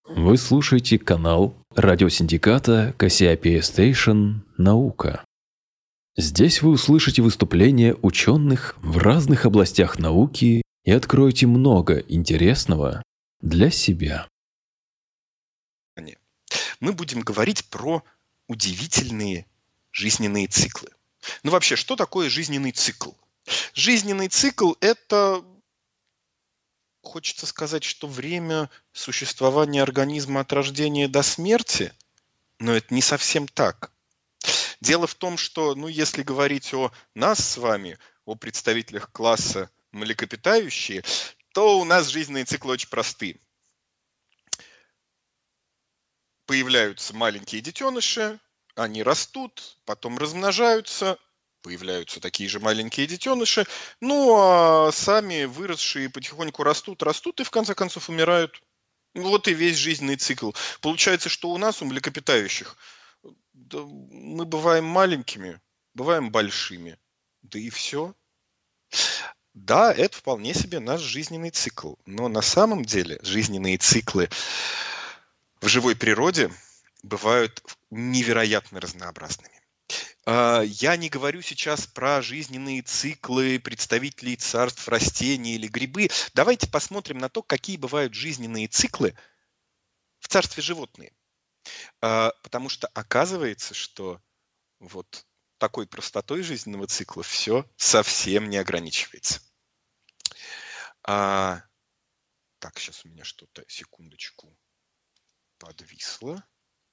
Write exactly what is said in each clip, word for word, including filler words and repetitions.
Вы слушаете канал радиосиндиката Кассиопея Station «Наука». Здесь вы услышите выступления ученых в разных областях науки и откроете много интересного для себя. Мы будем говорить про удивительные жизненные циклы. Ну вообще, что такое жизненный цикл? Жизненный цикл – это, хочется сказать, что время существования организма от рождения до смерти, но это не совсем так. Дело в том, что, ну, если говорить о нас с вами, о представителях класса млекопитающие, то у нас жизненные циклы очень простые. Появляются маленькие детеныши, они растут, потом размножаются, появляются такие же маленькие детеныши, ну а сами выросшие потихоньку растут, растут и в конце концов умирают. Вот и весь жизненный цикл. Получается, что у нас, у млекопитающих, да, мы бываем маленькими, бываем большими, да и все. Да, это вполне себе наш жизненный цикл, но на самом деле жизненные циклы в живой природе бывают невероятно разнообразными. Я не говорю сейчас про жизненные циклы представителей царств растений или грибы. Давайте посмотрим на то, какие бывают жизненные циклы в царстве животных. Потому что оказывается, что вот такой простотой жизненного цикла все совсем не ограничивается. А, так, сейчас у меня что-то, секундочку, подвисло.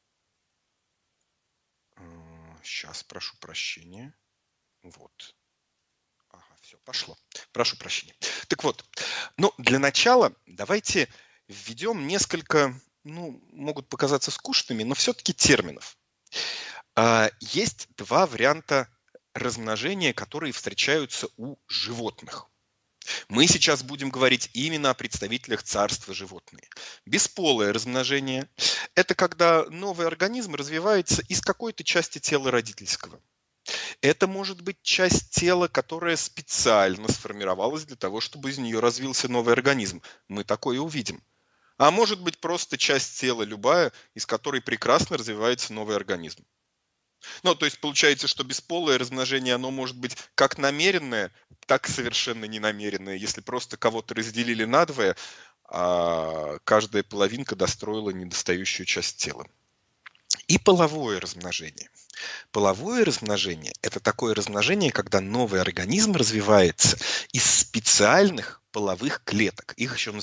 Сейчас, прошу прощения. Вот. Ага, все, пошло. Прошу прощения. Так вот, ну, для начала давайте введем несколько, ну, могут показаться скучными, но все-таки терминов. А, есть два варианта размножения, которые встречаются у животных. Мы сейчас будем говорить именно о представителях царства животные. Бесполое размножение – это когда новый организм развивается из какой-то части тела родительского. Это может быть часть тела, которая специально сформировалась для того, чтобы из нее развился новый организм. Мы такое увидим. А может быть просто часть тела любая, из которой прекрасно развивается новый организм. Ну, то есть получается, что бесполое размножение, оно может быть как намеренное, так и совершенно ненамеренное. Если просто кого-то разделили надвое, а каждая половинка достроила недостающую часть тела. И половое размножение. Половое размножение – это такое размножение, когда новый организм развивается из специальных половых клеток. Их еще называют